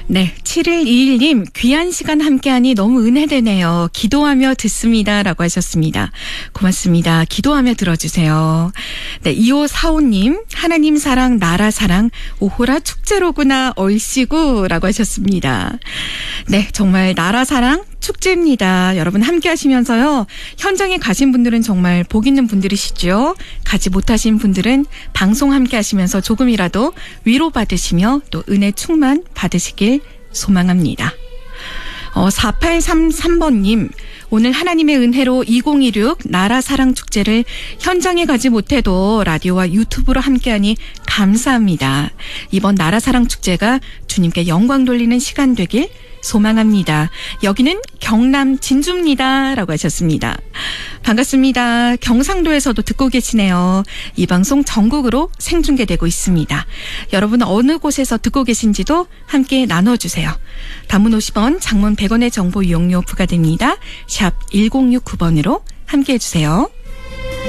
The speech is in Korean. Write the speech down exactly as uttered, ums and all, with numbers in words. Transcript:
네, 칠일이일 님 귀한 시간 함께하니 너무 은혜되네요. 기도하며 듣습니다 라고 하셨습니다. 고맙습니다. 기도하며 들어주세요. 네, 이오사오 님 하나님 사랑 나라 사랑 오호라 축제로구나 얼씨구 라고 하셨습니다. 네, 정말 나라 사랑 축제입니다. 여러분 함께 하시면서요. 현장에 가신 분들은 정말 복 있는 분들이시죠. 가지 못하신 분들은 방송 함께 하시면서 조금이라도 위로받으시며 또 은혜 충만 받으시길 소망합니다. 어, 사팔삼삼 번님 오늘 하나님의 은혜로 이천이십육 나라 사랑 축제를 현장에 가지 못해도 라디오와 유튜브로 함께하니 감사합니다. 이번 나라 사랑 축제가 주님께 영광 돌리는 시간 되길 소망합니다. 여기는 경남 진주입니다 라고 하셨습니다. 반갑습니다. 경상도에서도 듣고 계시네요. 이 방송 전국으로 생중계되고 있습니다. 여러분 어느 곳에서 듣고 계신지도 함께 나눠주세요. 단문 오십 원, 장문 백 원의 정보 이용료 부과됩니다. 샵 일공육구 번으로 함께 해주세요.